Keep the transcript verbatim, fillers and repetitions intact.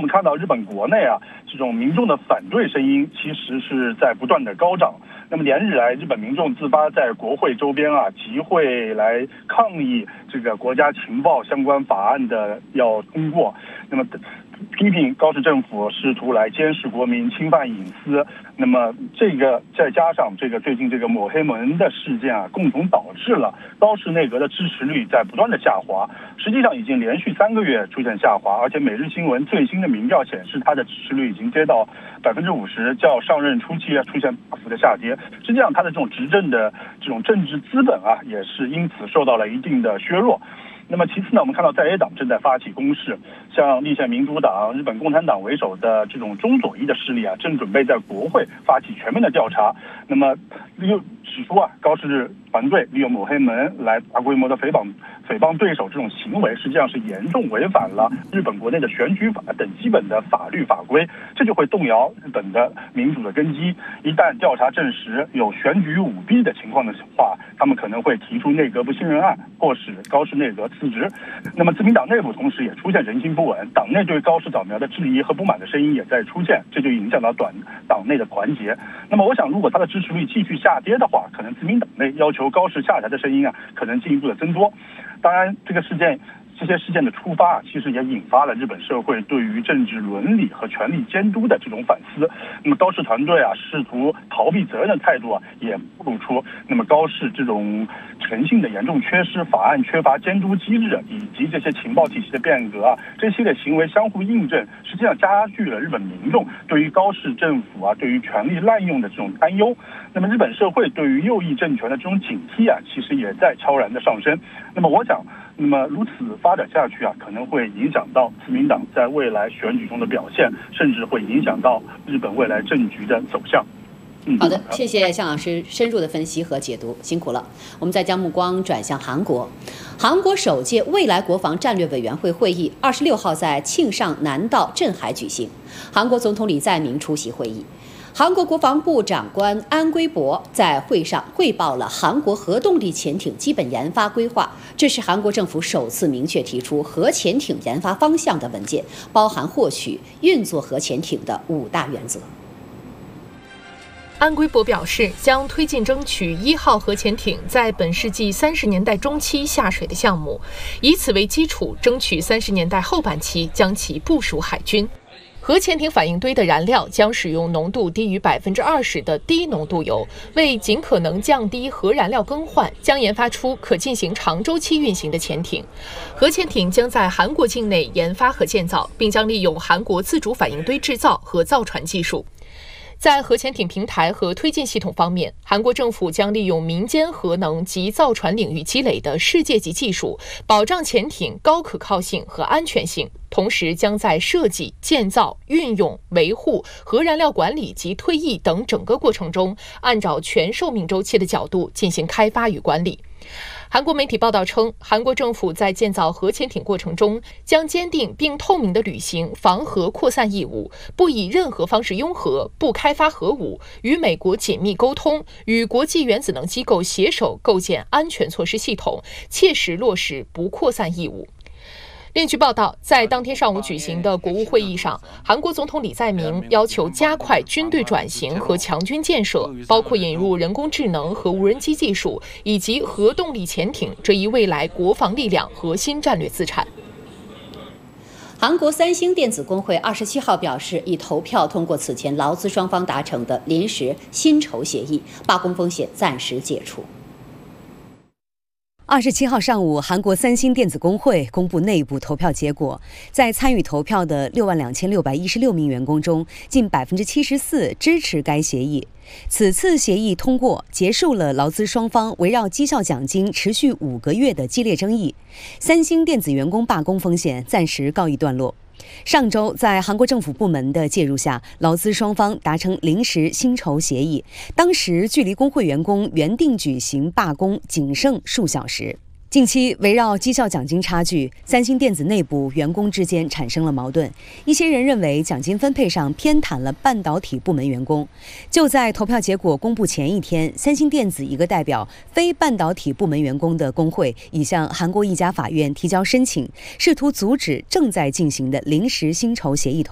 们看到日本国内啊，这种民众的反对声音其实是在不断的高涨。那么连日来，日本民众自发在国会周边啊集会来抗议这个国家情报相关法案的要通过，那么批评高市政府试图来监视国民、侵犯隐私。那么这个再加上这个最近这个抹黑门的事件啊，共同导致了高市内阁的支持率在不断的下滑，实际上已经连续三个月出现下滑，而且每日新闻最新的民调显示，它的支持率已经跌到百分之五十，较上任初期啊出现大幅的下跌。实际上，它的这种执政的这种政治资本啊，也是因此受到了一定的削弱。那么其次呢，我们看到在野党正在发起攻势，像立宪民主党、日本共产党为首的这种中左翼的势力啊，正准备在国会发起全面的调查。那么又指出啊，高市团队利用抹黑门来大规模的诽谤诽谤对手这种行为，实际上是严重违反了日本国内的选举法等基本的法律法规，这就会动摇日本的民主的根基。一旦调查证实有选举舞弊的情况的话，他们可能会提出内阁不信任案，迫使高市内阁辞职。那么自民党内部同时也出现人心不稳，党内对高市早苗的质疑和不满的声音也在出现，这就影响到短党内的团结。那么我想，如果他的支持率继续下跌的话，可能自民党内要求高市下台的声音啊，可能进一步的增多。当然，这个事件。这些事件的出发，其实也引发了日本社会对于政治伦理和权力监督的这种反思。那么高市团队啊，试图逃避责任的态度啊，也暴露出那么高市这种诚信的严重缺失、法案缺乏监督机制，以及这些情报体系的变革啊，这系列行为相互印证，实际上加剧了日本民众对于高市政府啊，对于权力滥用的这种担忧。那么日本社会对于右翼政权的这种警惕啊，其实也在悄然的上升。那么我想。那么如此发展下去啊，可能会影响到自民党在未来选举中的表现，甚至会影响到日本未来政局的走向。 嗯、好的，谢谢向老师深入的分析和解读，辛苦了。我们再将目光转向韩国，韩国首届未来国防战略委员会会议二十六号在庆尚南道镇海举行，韩国总统李在明出席会议。韩国国防部长官安圭博在会上汇报了韩国核动力潜艇基本研发规划，这是韩国政府首次明确提出核潜艇研发方向的文件，包含获取、运作核潜艇的五大原则。 安圭博表示，将推进争取一号核潜艇在本世纪三十年代中期下水的项目，以此为基础，争取三十年代后半期将其部署海军。核潜艇反应堆的燃料将使用浓度低于百分之二十的低浓度铀，为尽可能降低核燃料更换，将研发出可进行长周期运行的潜艇。核潜艇将在韩国境内研发和建造，并将利用韩国自主反应堆制造和造船技术。在核潜艇平台和推进系统方面，韩国政府将利用民间核能及造船领域积累的世界级技术，保障潜艇高可靠性和安全性，同时将在设计、建造、运用、维护、核燃料管理及退役等整个过程中，按照全寿命周期的角度进行开发与管理。韩国媒体报道称，韩国政府在建造核潜艇过程中，将坚定并透明地履行防核扩散义务，不以任何方式拥核，不开发核武，与美国紧密沟通，与国际原子能机构携手构建安全措施系统，切实落实不扩散义务。另据报道，在当天上午举行的国务会议上，韩国总统李在明要求加快军队转型和强军建设，包括引入人工智能和无人机技术，以及核动力潜艇这一未来国防力量核心战略资产。 韩国三星电子工会二十七号表示，已投票通过此前劳资双方达成的临时薪酬协议，罢工风险暂时解除。 二十七号上午，韩国三星电子工会公布内部投票结果，在参与投票的六万两千六百一十六名员工中，近百分之七十四支持该协议。此次协议通过，结束了劳资双方围绕绩效奖金持续五个月的激烈争议，三星电子员工罢工风险暂时告一段落。上周，在韩国政府部门的介入下，劳资双方达成临时薪酬协议。当时距离工会员工原定举行罢工仅剩数小时。近期围绕绩效奖金差距，三星电子内部员工之间产生了矛盾。一些人认为奖金分配上偏袒了半导体部门员工。就在投票结果公布前一天，三星电子一个代表非半导体部门员工的工会已向韩国一家法院提交申请，试图阻止正在进行的临时薪酬协议投